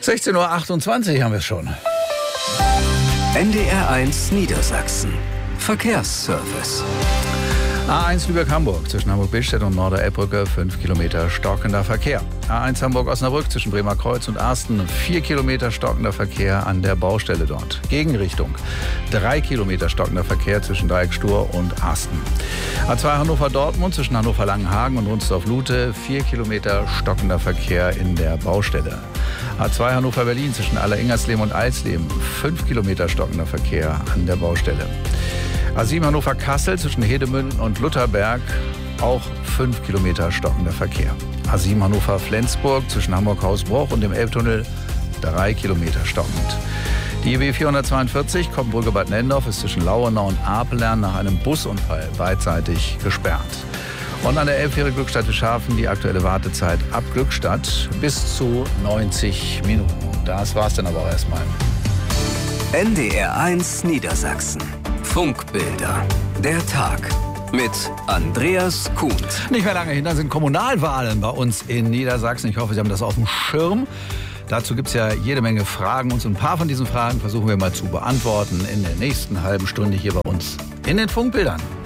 16:28 Uhr haben wir es schon. NDR1 Niedersachsen. Verkehrsservice. A1 Lübeck-Hamburg zwischen Hamburg-Billstedt und Norder-Elbbrücke 5 Kilometer stockender Verkehr. A1 Hamburg-Osnabrück zwischen Bremer-Kreuz und Arsten 4 Kilometer stockender Verkehr an der Baustelle dort. Gegenrichtung 3 Kilometer stockender Verkehr zwischen Dreieck-Stur und Arsten. A2 Hannover-Dortmund zwischen Hannover-Langenhagen und Runsdorf-Lute 4 Kilometer stockender Verkehr in der Baustelle. A2 Hannover-Berlin zwischen Aller-Ingersleben und Eisleben 5 Kilometer stockender Verkehr an der Baustelle. A7 Hannover-Kassel zwischen Hedemünden und Lutherberg auch 5 Kilometer stockender Verkehr. A7 Hannover-Flensburg zwischen Hamburg-Hausbruch und dem Elbtunnel 3 Kilometer stockend. Die EB 442 Koppenbrücke Bad Nendorf ist zwischen Lauenau und Apelern nach einem Busunfall beidseitig gesperrt. Und an der Elbfähre Glückstadt-Wischhafen die aktuelle Wartezeit ab Glückstadt bis zu 90 Minuten. Das war's dann aber auch erstmal. NDR1 Niedersachsen. Funkbilder. Der Tag. Mit Andreas Kuhn. Nicht mehr lange hin, dann sind Kommunalwahlen bei uns in Niedersachsen. Ich hoffe, Sie haben das auf dem Schirm. Dazu gibt es ja jede Menge Fragen und so ein paar von diesen Fragen versuchen wir mal zu beantworten in der nächsten halben Stunde hier bei uns in den Funkbildern.